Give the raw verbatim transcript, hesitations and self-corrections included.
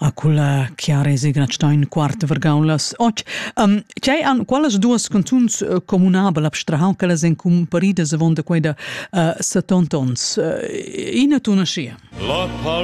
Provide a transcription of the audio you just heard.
a quella Chiara Esigratstein quarta vergaulas och um, c'è an quelles duas canzuns uh, comunabel abstrahau che les en comparidas avon da quei da uh, settantons uh, ina tu nascia.